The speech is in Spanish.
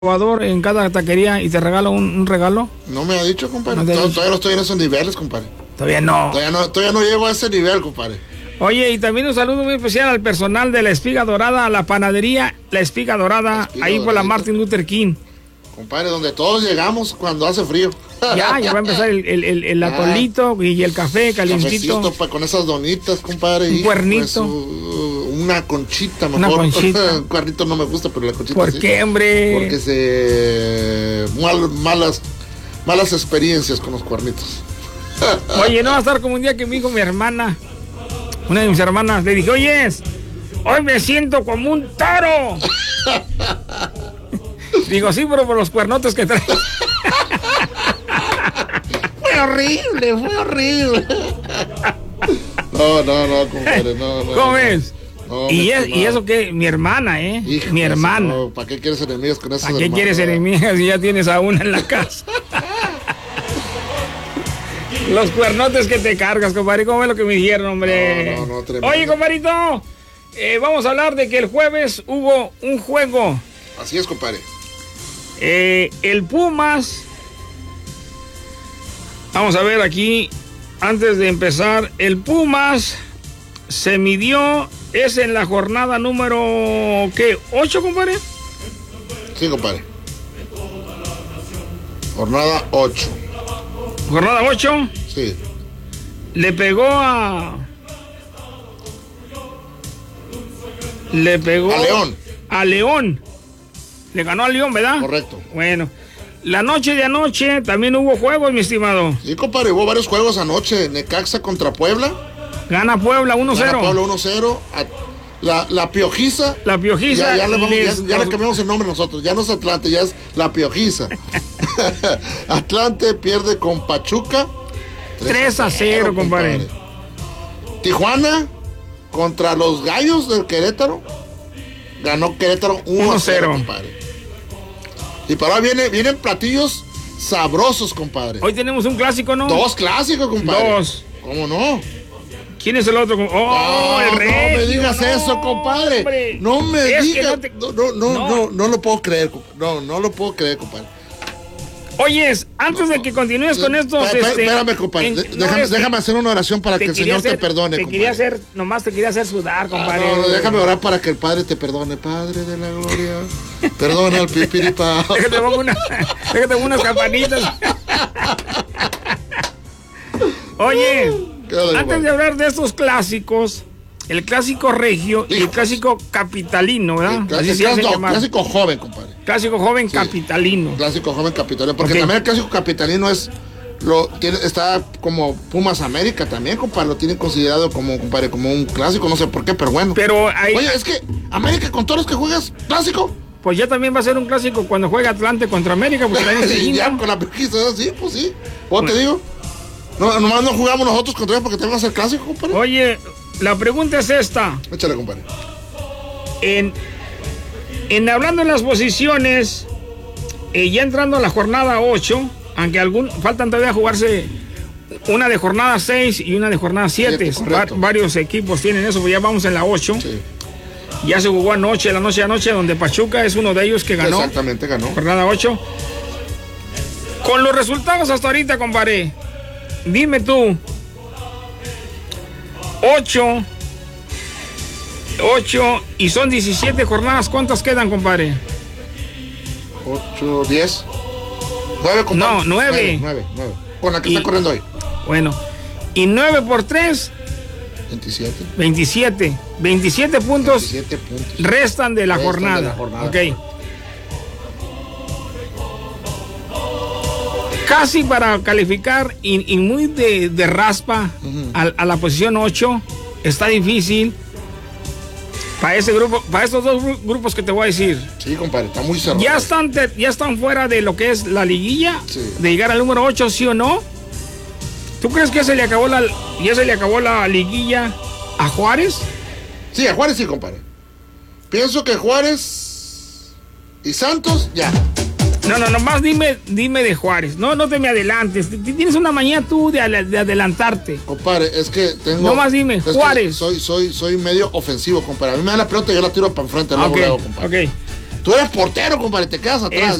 en cada taquería y te regalo un regalo? No me ha dicho, compadre. No Todavía no estoy en esos niveles, compadre. Todavía no. Todavía no llego a ese nivel, compadre. Oye, y también un saludo muy especial al personal de La Espiga Dorada, a la panadería La Espiga Dorada, ahí por la Martin Luther King. Compadre, donde todos llegamos cuando hace frío. Ya va a empezar el atolito y el café calientito. Con esas donitas, compadre. Un cuernito. Pues, una conchita mejor. Una conchita. Un cuernito no me gusta, pero la conchita ¿Por sí. qué, hombre? Porque malas experiencias con los cuernitos. Oye, no va a estar como un día que me dijo mi hermana, una de mis hermanas, le dije, oye, hoy me siento como un toro. Digo, sí, pero por los cuernotes que trae. Fue horrible. No, compadre, no. ¿Cómo ves? No, y eso que mi hermana, Híjole, mi hermana. No, ¿para qué quieres enemigas con esas ¿Para qué quieres enemigas si ya tienes a una en la casa? Los cuernotes que te cargas, compadre. ¿Cómo es lo que me dijeron, hombre? No, tremendo. Oye, compadrito, vamos a hablar de que el jueves hubo un juego. Así es, compadre. El Pumas. Vamos a ver aquí, antes de empezar, el Pumas se midió, es en la jornada número, ¿qué? ¿8, compadre? Sí, compadre. Jornada 8. ¿Jornada 8? Sí. Le pegó a León. A León. Le ganó a León, ¿verdad? Correcto. Bueno. La noche de anoche también hubo juegos, mi estimado. Sí, compadre, hubo varios juegos anoche. Necaxa contra Puebla. Gana Puebla 1-0. Gana Puebla 1-0. La Piojiza. La Piojiza. Ya le cambiamos el nombre nosotros. Ya no es Atlante, ya es La Piojiza. Atlante pierde con Pachuca. 3-0, compadre. Tijuana contra los Gallos del Querétaro. Ganó Querétaro 1-0, compadre. Y para ahora vienen platillos sabrosos, compadre. Hoy tenemos un clásico, ¿no? 2 clásicos, compadre. 2. ¿Cómo no? ¿Quién es el otro? No me digas eso, compadre. Hombre. No me digas. No. No lo puedo creer. No lo puedo creer, compadre. Oyes, antes de que continúes con esto, espérame, compadre. Déjame hacer una oración para que el Señor te perdone, compadre. Nomás te quería hacer sudar, compadre. Déjame orar para que el Padre te perdone. Padre de la gloria, perdona al pipiripao. Déjate pongo unas campanitas. Oye, antes de hablar de estos clásicos, el clásico regio y el clásico capitalino, ¿verdad? Clásico joven, compadre. Clásico joven capitalino. Clásico joven capitalino, porque también el clásico capitalino está como Pumas América también, compadre, lo tienen considerado como un clásico, no sé por qué, pero bueno. Oye, es que América con todos los que juegas, clásico. Pues ya también va a ser un clásico cuando juega Atlante contra América, porque también ya con la pesquisa, sí, pues sí. Te digo, nomás no jugamos nosotros contra ellos porque tenemos que ser clásico, compadre. Oye, la pregunta es esta. Échale, compadre. Hablando de las posiciones, ya entrando a la jornada 8, aunque faltan todavía jugarse una de jornada 6 y una de jornada 7. Varios equipos tienen eso, pues ya vamos en la 8. Sí. Ya se jugó la noche de anoche, donde Pachuca es uno de ellos que ganó. Exactamente, ganó. Jornada 8. Con los resultados hasta ahorita, compadre, dime tú, 8 y son 17 jornadas. ¿Cuántas quedan, compadre? 8, 10. 9, compadre. No, 9. 9. Con la que está corriendo hoy. Bueno. Y 9 por 3. 27 puntos. 27 puntos. Restan de la jornada. Ok. Casi para calificar y muy de raspa a la posición 8. Está difícil. Para ese grupo, para estos dos grupos que te voy a decir. Sí, compadre, está muy cerrado. Ya están fuera de lo que es la liguilla, de llegar al número 8, ¿sí o no? ¿Tú crees que ya se le acabó la liguilla a Juárez? Sí, a Juárez sí, compadre. Pienso que Juárez y Santos, ya. No, nomás dime de Juárez. No te me adelantes. Tienes una manía tú de adelantarte. Compadre, es que tengo... Nomás dime, Juárez. Soy medio ofensivo, compadre. A mí me da la pelota y yo la tiro para enfrente. Ok. Tú eres portero, compadre, te quedas atrás.